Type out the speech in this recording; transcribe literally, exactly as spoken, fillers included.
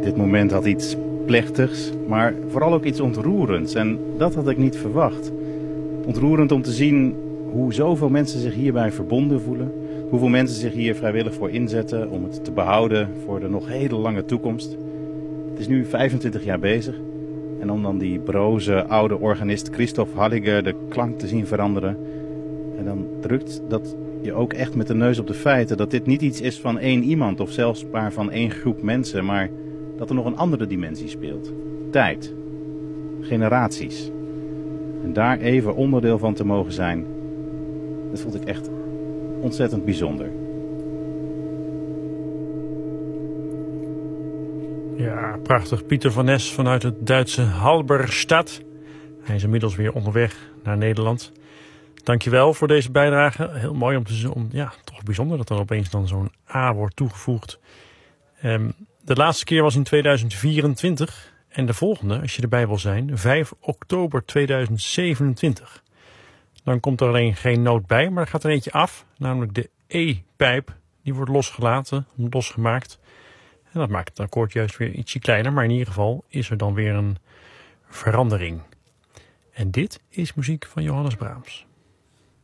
Dit moment had iets plechtigs, maar vooral ook iets ontroerends. En dat had ik niet verwacht. Ontroerend om te zien hoe zoveel mensen zich hierbij verbonden voelen. Hoeveel mensen zich hier vrijwillig voor inzetten om het te behouden voor de nog hele lange toekomst. Het is nu vijfentwintig jaar bezig. En om dan die broze oude organist Christoph Halliger de klank te zien veranderen. En dan drukt dat je ook echt met de neus op de feiten dat dit niet iets is van één iemand of zelfs maar van één groep mensen. Maar dat er nog een andere dimensie speelt. Tijd. Generaties. En daar even onderdeel van te mogen zijn, dat vond ik echt ontzettend bijzonder. Ja, prachtig. Pieter van Nes vanuit het Duitse Halberstadt. Hij is inmiddels weer onderweg naar Nederland. Dankjewel voor deze bijdrage. Heel mooi om te zien. Om, ja, toch bijzonder dat er opeens dan zo'n A wordt toegevoegd. Um, de laatste keer was in tweeduizend vierentwintig. En de volgende, als je erbij wil zijn, vijf oktober tweeduizend zevenentwintig. Dan komt er alleen geen noot bij, maar er gaat er eentje af. Namelijk de E-pijp. Die wordt losgelaten, losgemaakt. En dat maakt het akkoord juist weer ietsje kleiner. Maar in ieder geval is er dan weer een verandering. En dit is muziek van Johannes Brahms.